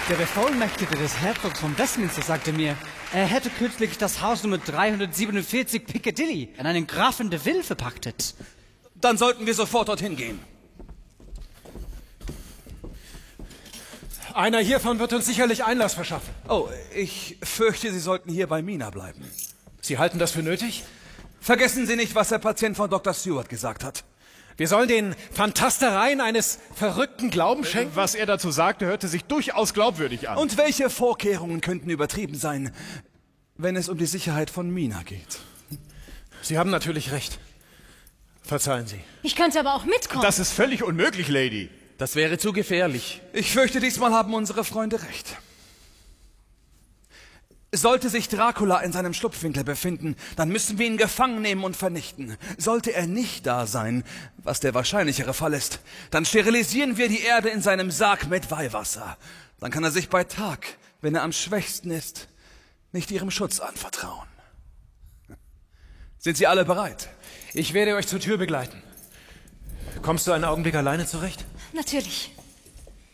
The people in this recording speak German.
Der Bevollmächtigte des Herzogs von Westminster sagte mir, er hätte kürzlich das Haus Nummer 347 Piccadilly an einen Grafen de Ville verpachtet. Dann sollten wir sofort dorthin gehen. Einer hiervon wird uns sicherlich Einlass verschaffen. Oh, ich fürchte, Sie sollten hier bei Mina bleiben. Sie halten das für nötig? Vergessen Sie nicht, was der Patient von Dr. Stewart gesagt hat. Wir sollen den Fantastereien eines verrückten Glauben schenken? Was er dazu sagte, hörte sich durchaus glaubwürdig an. Und welche Vorkehrungen könnten übertrieben sein, wenn es um die Sicherheit von Mina geht? Sie haben natürlich recht. Verzeihen Sie. Ich könnte aber auch mitkommen. Das ist völlig unmöglich, Lady. Das wäre zu gefährlich. Ich fürchte, diesmal haben unsere Freunde recht. Sollte sich Dracula in seinem Schlupfwinkel befinden, dann müssen wir ihn gefangen nehmen und vernichten. Sollte er nicht da sein, was der wahrscheinlichere Fall ist, dann sterilisieren wir die Erde in seinem Sarg mit Weihwasser. Dann kann er sich bei Tag, wenn er am schwächsten ist, nicht ihrem Schutz anvertrauen. Sind Sie alle bereit? Ich werde euch zur Tür begleiten. Kommst du einen Augenblick alleine zurecht? Natürlich.